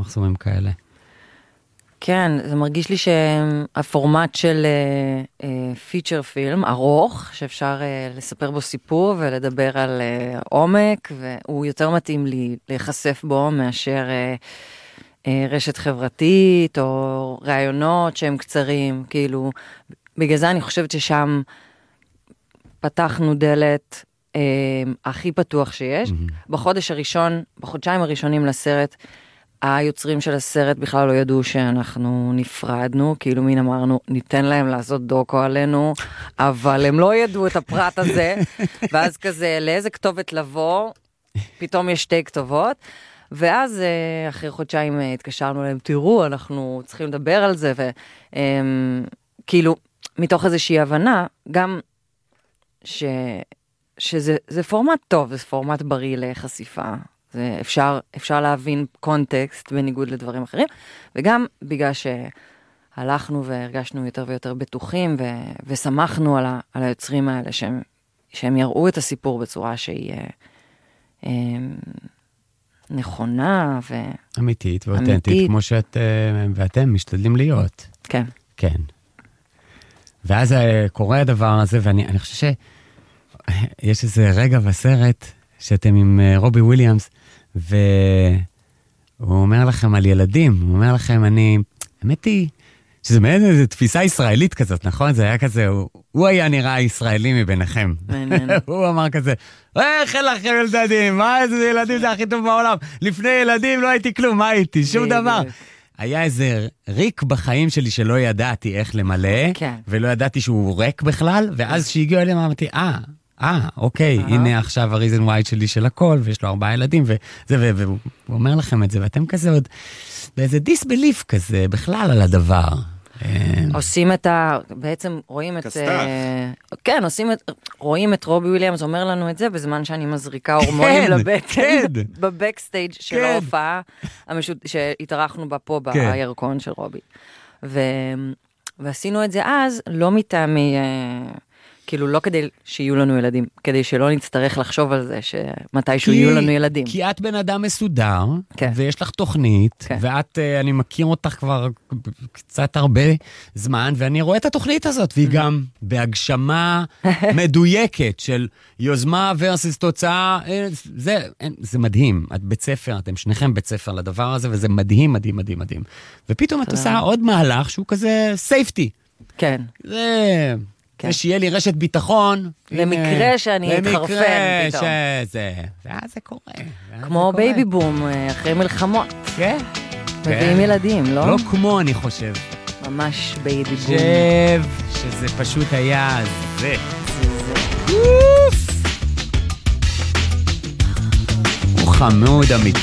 מחסומים כאלה. כן, זה מרגיש לי שהפורמט של פיצ'ר פילם ארוך, שאפשר לספר בו סיפור ולדבר על עומק, והוא יותר מתאים לי להיחשף בו מאשר רשת חברתית או רעיונות שהם קצרים, כאילו, בגלל זה אני חושבת ששם פתחנו דלת הכי פתוח שיש. בחודשיים הראשונים לסרט, היוצרים של הסרט בכלל לא ידעו שאנחנו נפרדנו, כאילו מין אמרנו, ניתן להם לעשות דוקו עלינו, אבל הם לא ידעו את הפרט הזה, ואז כזה, לאיזה כתובת לבוא, פתאום יש 2 כתובות, ואז אחרי חודשיים התקשרנו להם, תראו, אנחנו צריכים לדבר על זה, וכאילו, מתוך איזושהי הבנה, גם שזה פורמט טוב, זה פורמט בריא לחשיפה, אפשר להבין קונטקסט בניגוד לדברים אחרים, וגם בגלל שהלכנו והרגשנו יותר ויותר בטוחים, ושמחנו על היוצרים האלה, שהם יראו את הסיפור בצורה שהיא נכונה אמיתית ואותנטית, כמו ואתם משתדלים להיות. כן. כן. ואז קורה הדבר הזה, ואני חושב שיש איזה רגע בסרט, שאתם עם רובי וויליאמס, והוא אומר לכם על ילדים, הוא אומר לכם, האמת היא, שזה מעין איזו תפיסה ישראלית כזאת, נכון? זה היה כזה, הוא היה נראה ישראלי מביניכם. הוא אמר כזה, איך אין לכם ילדים? מה איזה ילדים זה הכי טוב בעולם? לפני ילדים לא הייתי כלום, מה הייתי? שום דבר. היה איזה ריק בחיים שלי שלא ידעתי איך למלא, ולא ידעתי שהוא ריק בכלל, ואז שהגיעו אליהם אמרתי, אוקיי, הנה עכשיו הריזן ווייט שלי של הכל, ויש לו 4 ילדים, והוא אומר לכם את זה, ואתם כזה עוד, באיזה דיסבליף כזה, בכלל על הדבר. עושים בעצם רואים את, כן, רואים את רובי וויליאמס, אומר לנו את זה, בזמן שאני מזריקה הורמונים לבטן, בבקסטייג' של ההופעה, שהתארחנו בה פה בירקון של רובי. ועשינו את זה אז, לא מטעמי, כאילו לא כדי שיהיו לנו ילדים, כדי שלא נצטרך לחשוב על זה, שמתישהו יהיו לנו ילדים. כי את בן אדם מסודר, ויש לך תוכנית, ואת, אני מכיר אותך כבר קצת הרבה זמן, ואני רואה את התוכנית הזאת, והיא גם בהגשמה מדויקת של יוזמה versus תוצאה, זה מדהים. את בית ספר, אתם שניכם בית ספר לדבר הזה, וזה מדהים, מדהים, מדהים, מדהים. ופתאום את עושה עוד מהלך שהוא כזה safety. כן. שיהיה לי רשת ביטחון. למקרה שאני אתחרפן פתאום. ואז זה קורה. כמו בייבי בום, אחרי מלחמות. כן. מביאים ילדים, לא? לא כמו, אני חושב. ממש בייבי בום. שזה פשוט היה זה. הוא חמוד אמיתי.